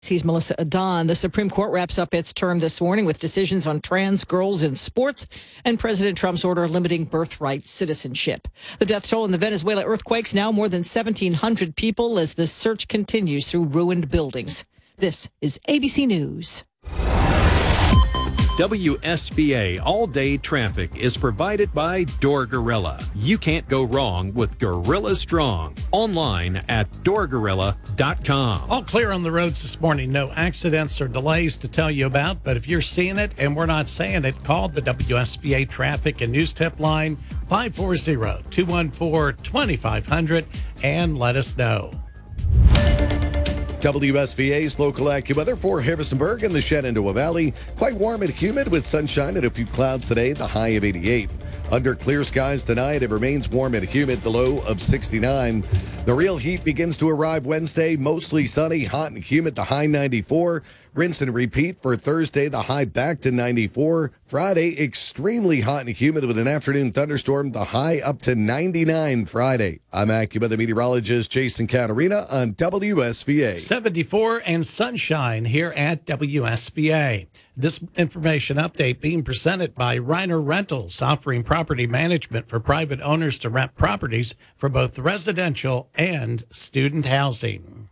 He's Melissa Adon. The Supreme Court wraps up its term this morning with decisions on trans girls in sports and President Trump's order limiting birthright citizenship. The death toll in the Venezuela earthquakes, now more than 1,700 people as the search continues through ruined buildings. This is ABC News. WSVA all-day traffic is provided by Door Gorilla. You can't go wrong with Gorilla Strong. Online at doorgorilla.com. All clear on the roads this morning. No accidents or delays to tell you about, but if you're seeing it and we're not saying it, call the WSVA traffic and news tip line 540-214-2500 and let us know. WSVA's local AccuWeather for Harrisonburg and the Shenandoah Valley. Quite warm and humid with sunshine and a few clouds today, the high of 88. Under clear skies tonight, it remains warm and humid, the low of 69. The real heat begins to arrive Wednesday, mostly sunny, hot and humid, the high 94. Rinse and repeat for Thursday, the high back to 94. Friday, extremely hot and humid with an afternoon thunderstorm, the high up to 99 Friday. I'm AccuWeather meteorologist Jason Caterina on WSVA. 74 and sunshine here at WSVA. This information update being presented by Reiner Rentals, offering property management for private owners to rent properties for both residential and student housing.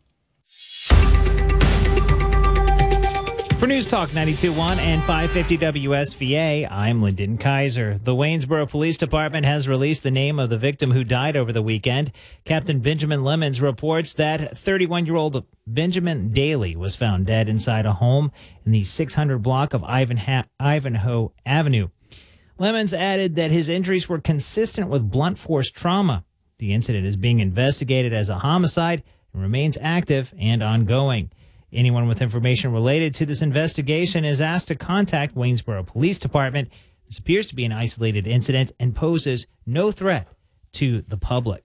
For News Talk 92.1 and 550 WSVA, I'm Lyndon Kaiser. The Waynesboro Police Department has released the name of the victim who died over the weekend. Captain Benjamin Lemons reports that 31-year-old Benjamin Daly was found dead inside a home in the 600 block of Ivanhoe Avenue. Lemons added that his injuries were consistent with blunt force trauma. The incident is being investigated as a homicide and remains active and ongoing. Anyone with information related to this investigation is asked to contact Waynesboro Police Department. This appears to be an isolated incident and poses no threat to the public.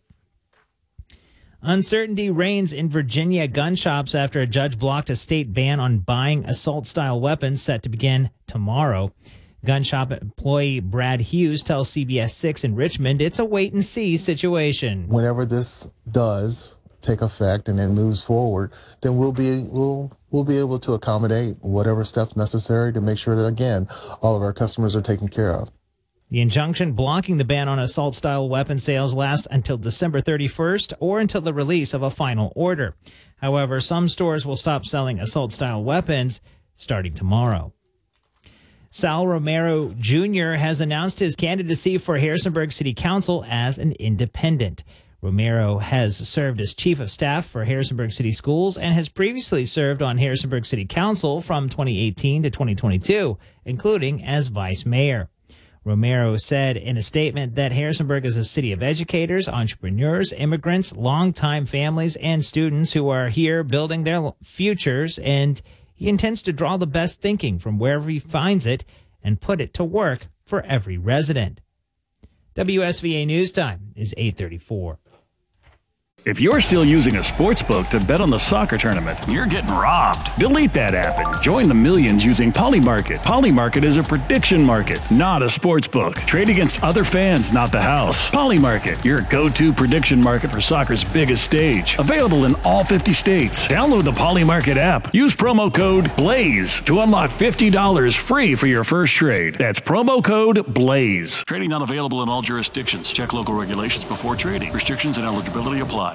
Uncertainty reigns in Virginia gun shops after a judge blocked a state ban on buying assault-style weapons set to begin tomorrow. Gun shop employee Brad Hughes tells CBS 6 in Richmond it's a wait-and-see situation. Whenever this does take effect and then moves forward, then we'll be able to accommodate whatever steps necessary to make sure that, again, all of our customers are taken care of. The injunction blocking the ban on assault-style weapon sales lasts until December 31st or until the release of a final order. However, some stores will stop selling assault-style weapons starting tomorrow. Sal Romero Jr. has announced his candidacy for Harrisonburg City Council as an independent. Romero has served as chief of staff for Harrisonburg City Schools and has previously served on Harrisonburg City Council from 2018 to 2022, including as vice mayor. Romero said in a statement that Harrisonburg is a city of educators, entrepreneurs, immigrants, longtime families, and students who are here building their futures, and he intends to draw the best thinking from wherever he finds it and put it to work for every resident. WSVA News Time is 8:34. If you're still using a sports book to bet on the soccer tournament, you're getting robbed. Delete that app and join the millions using Polymarket. Polymarket is a prediction market, not a sports book. Trade against other fans, not the house. Polymarket, your go-to prediction market for soccer's biggest stage. Available in all 50 states. Download the Polymarket app. Use promo code BLAZE to unlock $50 free for your first trade. That's promo code BLAZE. Trading not available in all jurisdictions. Check local regulations before trading. Restrictions and eligibility apply.